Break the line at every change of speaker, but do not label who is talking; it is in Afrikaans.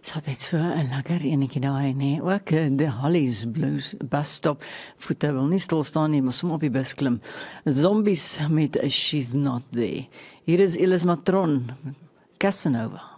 So dit so 'n lekker enetjie daai, nee. Ook die Hollies Blues busstop. Voete wil nie stil staan nie, maar sommer op die bus klim. Zombies met She's Not There. Hier is Ilis Matron, Casanova.